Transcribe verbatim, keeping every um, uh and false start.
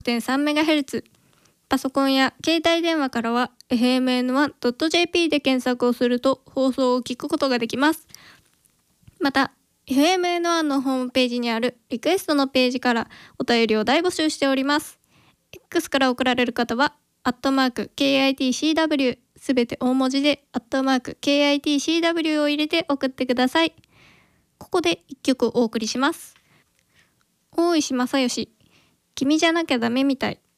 てんさんメガヘルツ、パソコンや携帯電話からは エフエムエヌワンドットジェーピー で検索をすると放送を聞くことができます。また エフエムエヌワン のホームページにあるリクエストのページからお便りを大募集しております。 X から送られる方はアットマーク ケーアイティーシーダブリュー すべて大文字でアットマーク ケーアイティーシーダブリュー を入れて送ってください。ここでいっきょくお送りします。大石正義、君じゃなきゃダメみたい。